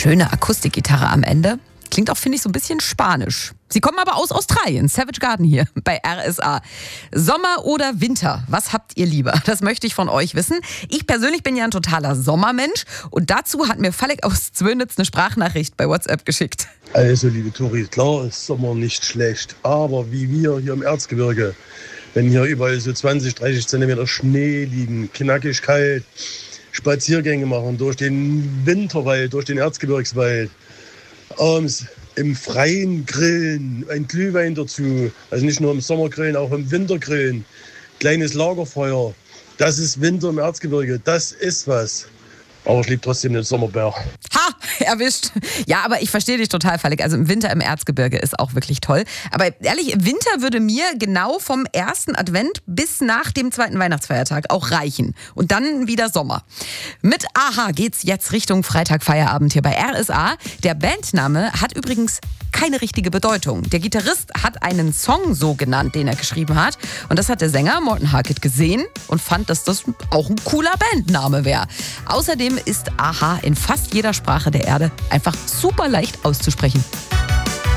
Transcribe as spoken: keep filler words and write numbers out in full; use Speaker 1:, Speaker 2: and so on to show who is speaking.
Speaker 1: Schöne Akustikgitarre am Ende. Klingt auch, finde ich, so ein bisschen spanisch. Sie kommen aber aus Australien. Savage Garden hier bei R S A. Sommer oder Winter? Was habt ihr lieber? Das möchte ich von euch wissen. Ich persönlich bin ja ein totaler Sommermensch. Und dazu hat mir Falek aus Zwönitz eine Sprachnachricht bei WhatsApp geschickt.
Speaker 2: Also, liebe Tori, klar ist Sommer nicht schlecht. Aber wie wir hier im Erzgebirge, wenn hier überall so zwanzig, dreißig Zentimeter Schnee liegen, knackig kalt, Spaziergänge machen durch den Winterwald, durch den Erzgebirgswald, abends im Freien grillen, ein Glühwein dazu, also nicht nur im Sommer grillen, auch im Winter grillen, kleines Lagerfeuer, das ist Winter im Erzgebirge, das ist was. Aber ich liebe trotzdem den Sommerbär.
Speaker 1: Ha, erwischt. Ja, aber ich verstehe dich total, Falek. Also im Winter im Erzgebirge ist auch wirklich toll. Aber ehrlich, Winter würde mir genau vom ersten Advent bis nach dem zweiten Weihnachtsfeiertag auch reichen. Und dann wieder Sommer. Mit a-ha geht's jetzt Richtung Freitagfeierabend hier bei R S A. Der Bandname hat übrigens keine richtige Bedeutung. Der Gitarrist hat einen Song so genannt, den er geschrieben hat. Und das hat der Sänger Morten Harket gesehen und fand, dass das auch ein cooler Bandname wäre. Außerdem ist a-ha in fast jeder Sprache der Erde einfach super leicht auszusprechen.